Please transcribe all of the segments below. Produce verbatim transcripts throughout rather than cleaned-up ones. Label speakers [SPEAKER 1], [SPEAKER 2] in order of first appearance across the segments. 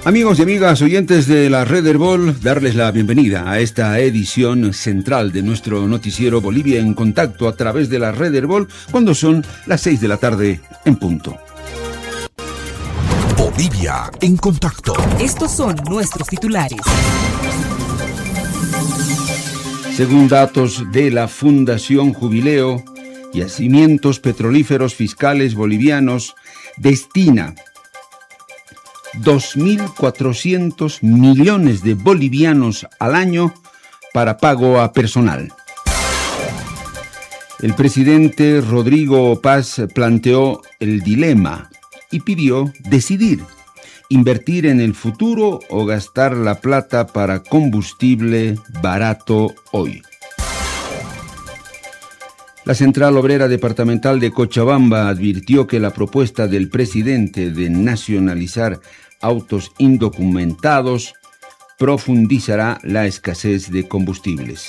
[SPEAKER 1] Amigos y amigas oyentes de la Red Herbol, darles la bienvenida a esta edición central de nuestro noticiero Bolivia en Contacto a través de la Red Herbol, cuando son las seis de la tarde en punto.
[SPEAKER 2] Bolivia en Contacto.
[SPEAKER 3] Estos son nuestros titulares.
[SPEAKER 1] Según datos de la Fundación Jubileo, Yacimientos Petrolíferos Fiscales Bolivianos destina dos mil cuatrocientos millones de bolivianos al año para pago a personal. El presidente Rodrigo Paz planteó el dilema y pidió decidir, invertir en el futuro o gastar la plata para combustible barato hoy. La Central Obrera Departamental de Cochabamba advirtió que la propuesta del presidente de nacionalizar autos indocumentados profundizará la escasez de combustibles.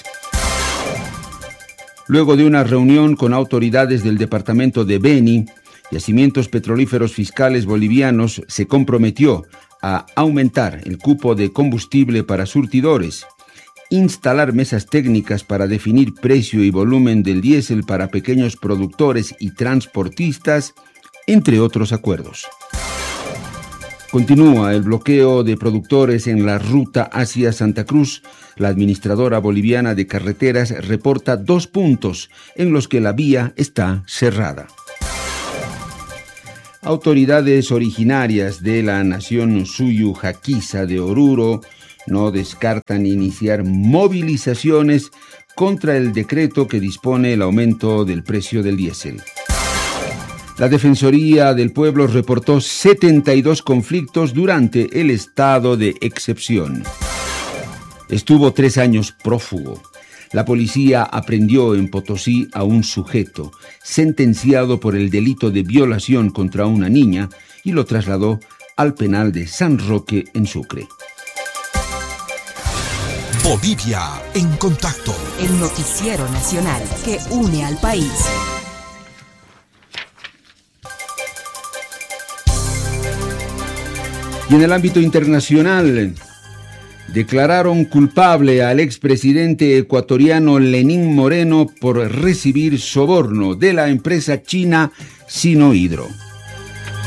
[SPEAKER 1] Luego de una reunión con autoridades del departamento de Beni, Yacimientos Petrolíferos Fiscales Bolivianos se comprometió a aumentar el cupo de combustible para surtidores, instalar mesas técnicas para definir precio y volumen del diésel para pequeños productores y transportistas, entre otros acuerdos. Continúa el bloqueo de productores en la ruta hacia Santa Cruz. La administradora boliviana de carreteras reporta dos puntos en los que la vía está cerrada. Autoridades originarias de la nación Suyu Jaquiza de Oruro no descartan iniciar movilizaciones contra el decreto que dispone el aumento del precio del diésel. La Defensoría del Pueblo reportó setenta y dos conflictos durante el estado de excepción. Estuvo tres años prófugo. La policía aprehendió en Potosí a un sujeto sentenciado por el delito de violación contra una niña y lo trasladó al penal de San Roque en Sucre.
[SPEAKER 2] Bolivia en Contacto.
[SPEAKER 3] El noticiero nacional que une al país.
[SPEAKER 1] Y en el ámbito internacional, declararon culpable al expresidente ecuatoriano Lenín Moreno por recibir soborno de la empresa china Sinohydro.